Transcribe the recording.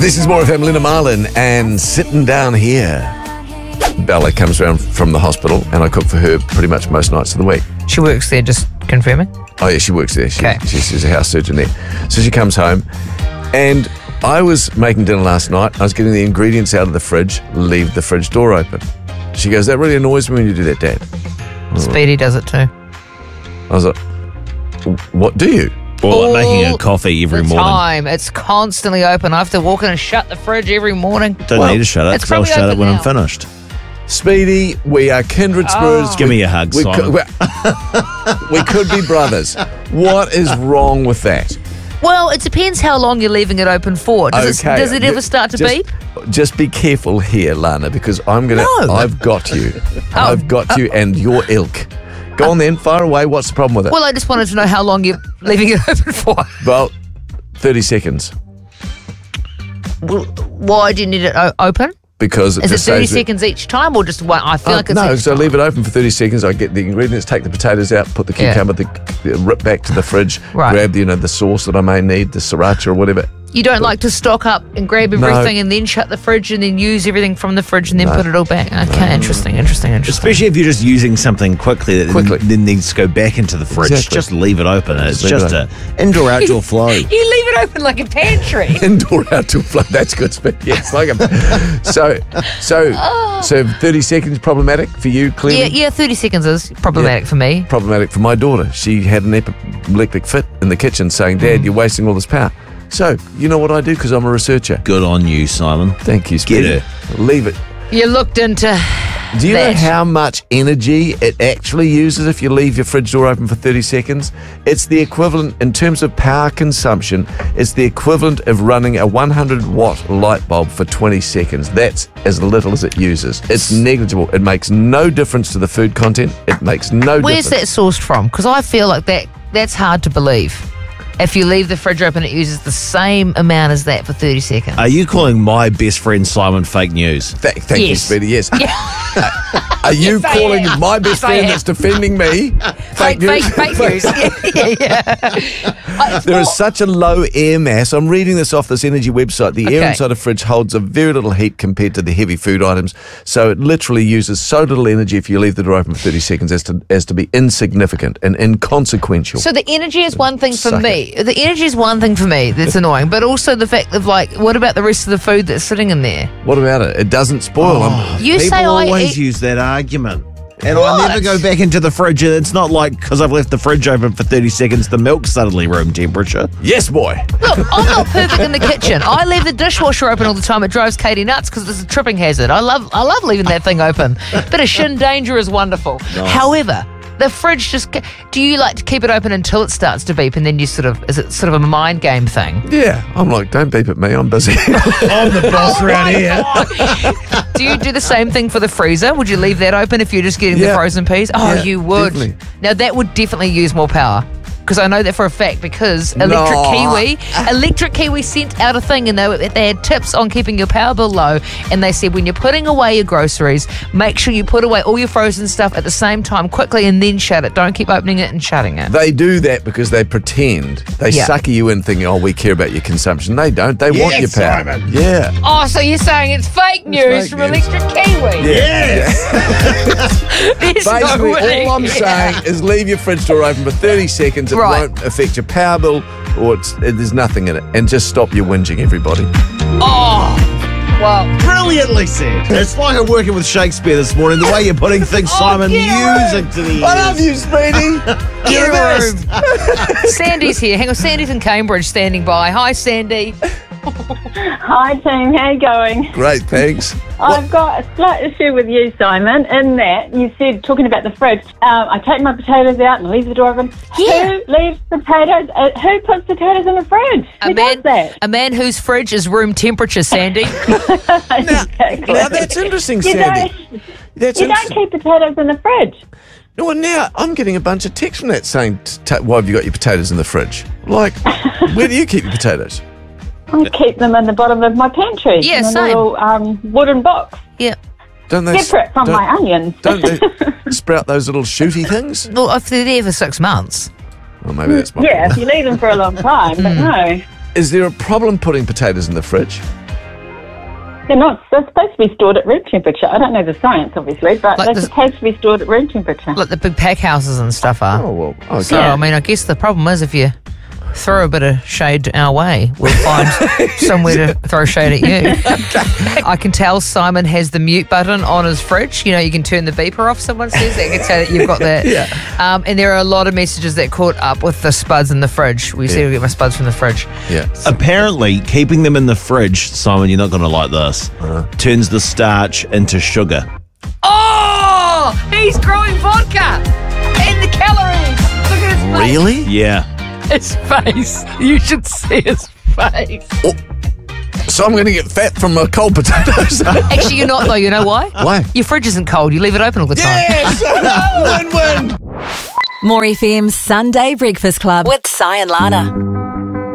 This is more of Linda Marlin and Sitting Down Here. Bella comes around from the hospital and I cook for her pretty much most nights of the week. She works there, just confirming? Oh yeah, she works there. Okay. She's a house surgeon there. So she comes home and I was making dinner last night. I was getting the ingredients out of the fridge, leave the fridge door open. She goes, that really annoys me when you do that, Dad. Speedy does it too. I was like, what do you? Or like making a coffee every morning. Time. It's constantly open. I have to walk in and shut the fridge every morning. Don't need to shut it. it's I'll probably shut it open when now. I'm finished. Speedy, we are kindred spirits. Give me a hug, Simon. We could be brothers. What is wrong with that? Well, it depends how long you're leaving it open for. Does it ever start to beep? Just be careful here, Lana, because I'm gonna. No. I've got you. I've got you, and your ilk. Go on then, fire away. What's the problem with it? Well, I just wanted to know how long you're leaving it open for. Well, 30 seconds. Well, why do you need it open? Because Is it just 30 saves it- seconds each time or just one? I feel like it's no, each so time. leave it open for 30 seconds. I get the ingredients, take the potatoes out, put the Yeah. cucumber, rip back to the fridge, Right. grab the sauce that I may need, the sriracha or whatever. You don't like to stock up and grab everything and then shut the fridge and then use everything from the fridge and then put it all back. Okay, interesting. Especially if you're just using something quickly that then needs to go back into the fridge. Exactly. Just leave it open. It's leave it just open. a indoor-outdoor flow. You leave it open like a pantry. Indoor outdoor flow. That's good. Yes, like so 30 seconds problematic for you, clearly. Yeah, 30 seconds is problematic for me. Problematic for my daughter. She had an epileptic fit in the kitchen saying, Dad, you're wasting all this power. So, you know what I do because I'm a researcher. Good on you, Simon. Thank you, Speedy. Get her. Leave it. You looked into Do you that. know how much energy it actually uses if you leave your fridge door open for 30 seconds? It's the equivalent, in terms of power consumption, it's the equivalent of running a 100-watt light bulb for 20 seconds. That's as little as it uses. It's negligible. It makes no difference to the food content. It makes no Where's that difference. sourced from? Because I feel like that's hard to believe. If you leave the fridge open, it uses the same amount as that for 30 seconds. Are you calling my best friend Simon fake news? Thank you, Yes. Speedy, yes. Are you Yes, I calling am. my best Yes, I friend am. that's defending me fake news? Fake news. Yeah. There is such a low air mass. I'm reading this off this energy website. The air Okay. inside a fridge holds a very little heat compared to the heavy food items. So it literally uses so little energy if you leave the door open for 30 seconds as to be insignificant and inconsequential. So the energy is one thing for Suck me. The energy is one thing for me that's annoying, but also the fact of what about the rest of the food that's sitting in there? What about it? It doesn't spoil. You People say I always eat. use that argument. And What? I never go back into the fridge. And it's not like because I've left the fridge open for 30 seconds, the milk's suddenly room temperature. Yes, boy. Look, I'm not perfect in the kitchen. I leave the dishwasher open all the time. It drives Katie nuts because it's a tripping hazard. I love leaving that thing open. Bit of shin danger is wonderful. However, the fridge do you like to keep it open until it starts to beep and then you is it sort of a mind game thing? Yeah. I'm like, don't beep at me. I'm busy. I'm the boss around here. Do you do the same thing for the freezer? Would you leave that open if you're just getting the Yeah. frozen peas? Oh, Yeah, you would. definitely. Now that would definitely use more power. Because I know that for a fact because Electric Kiwi sent out a thing and they had tips on keeping your power bill low and they said when you're putting away your groceries, make sure you put away all your frozen stuff at the same time quickly and then shut it. Don't keep opening it and shutting it. They do that because they pretend. They Yeah. sucker you in thinking, oh, we care about your consumption. They don't. They want your Yes, power. Simon. Yeah. Oh, so you're saying it's fake news fake from news. Electric Kiwi? There's no Basically, way. all I'm saying is leave your fridge door open for 30 seconds. It Right. won't affect your power bill or there's nothing in it. And just stop your whinging, everybody. Oh, well. Brilliantly said. It's like I'm working with Shakespeare this morning. The way you're putting things, Simon, get a music to the ears. I love you, Speedy. Get a room. Sandy's here. Hang on, Sandy's in Cambridge standing by. Hi, Sandy. Hi team, how you going? Great, thanks. I've got a slight issue with you, Simon, in that you said, talking about the fridge, I take my potatoes out and leave the door open. Yeah. Who leaves potatoes, who puts potatoes in the fridge? Who does that? A man whose fridge is room temperature, Sandy. Exactly. Now, that's interesting, You Sandy. don't, That's you don't interesting. keep potatoes in the fridge. Well, now I'm getting a bunch of texts from that saying, why have you got your potatoes in the fridge? Like, where do you keep your potatoes? I keep them in the bottom of my pantry. Yeah, in a same. little wooden box. Yeah. Don't they Separate from my onions. Don't they sprout those little shooty things? Well, if they're there for 6 months. Well, maybe that's my Yeah, if you leave them for a long time, but no. Is there a problem putting potatoes in the fridge? They're supposed to be stored at room temperature. I don't know the science, obviously, but Like they're supposed to be stored at room temperature. Like the big pack houses and stuff are. Oh, well, okay. So, I mean, I guess the problem is if you throw a bit of shade our way, we'll find somewhere to throw shade at you. I can tell Simon has the mute button on his fridge. You know, you can turn the beeper off, someone says. That can say that you've got that. Yeah. And there are a lot of messages that caught up with the spuds in the fridge. We said to get my spuds from the fridge. Yeah. Apparently, keeping them in the fridge, Simon, you're not going to like this, turns the starch into sugar. Oh! He's growing vodka! And the calories! Look at his face. Really? Yeah. His face. You should see his face. Oh. So I'm going to get fat from cold potatoes. Actually, you're not, though. You know why? Why? Your fridge isn't cold. You leave it open all the time. Yes! Win-win! More FM's Sunday Breakfast Club with Si and Lana.